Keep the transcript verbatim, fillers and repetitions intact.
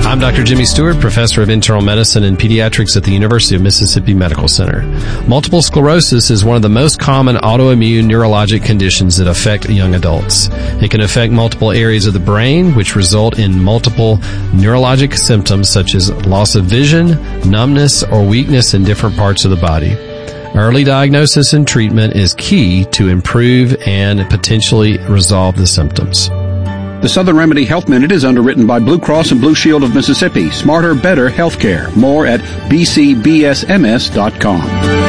I'm Doctor Jimmy Stewart, Professor of Internal Medicine and Pediatrics at the University of Mississippi Medical Center. Multiple sclerosis is one of the most common autoimmune neurologic conditions that affect young adults. It can affect multiple areas of the brain, which result in multiple neurologic symptoms such as loss of vision, numbness, or weakness in different parts of the body. Early diagnosis and treatment is key to improve and potentially resolve the symptoms. The Southern Remedy Health Minute is underwritten by Blue Cross and Blue Shield of Mississippi. Smarter, better healthcare. More at b c b s m s dot com.